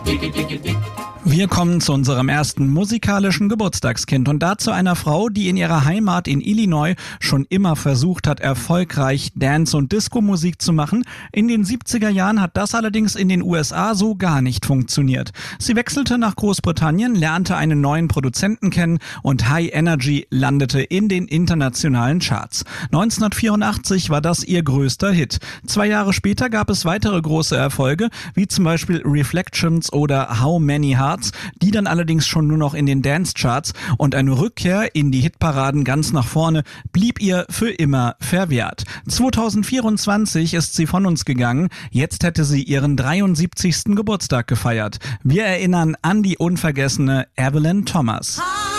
Wir kommen zu unserem ersten musikalischen Geburtstagskind und dazu einer Frau, die in ihrer Heimat in Illinois schon immer versucht hat, erfolgreich Dance- und Disco-Musik zu machen. In den 70er Jahren hat das allerdings in den USA so gar nicht funktioniert. Sie wechselte nach Großbritannien, lernte einen neuen Produzenten kennen und High Energy landete in den internationalen Charts. 1984 war das ihr größter Hit. 2 Jahre später gab es weitere große Erfolge, wie zum Beispiel Reflections oder How Many Hearts, die dann allerdings schon nur noch in den Dance-Charts, und eine Rückkehr in die Hitparaden ganz nach vorne blieb ihr für immer verwehrt. 2024 ist sie von uns gegangen, jetzt hätte sie ihren 73. Geburtstag gefeiert. Wir erinnern an die unvergessene Evelyn Thomas.